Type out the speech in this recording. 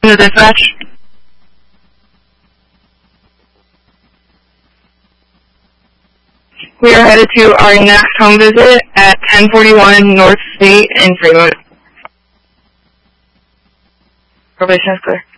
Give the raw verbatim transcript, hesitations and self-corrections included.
The dispatch. We are headed to our next home visit at ten forty-one North State in Fremont. Probation is clear.